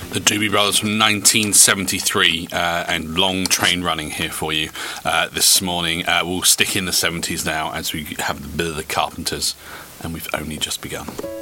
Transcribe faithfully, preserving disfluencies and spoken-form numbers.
The Doobie Brothers from nineteen seventy-three, uh, and long train running here for you uh, this morning. Uh, we'll stick in the seventies now as we have a bit of the Carpenters, and we've only just begun.